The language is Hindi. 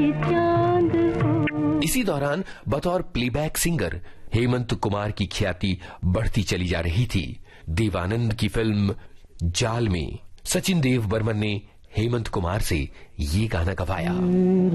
इसी दौरान बतौर प्लेबैक सिंगर हेमंत कुमार की ख्याति बढ़ती चली जा रही थी। देवानंद की फिल्म जाल में सचिन देव बर्मन ने हेमंत कुमार से ये गाना गवाया।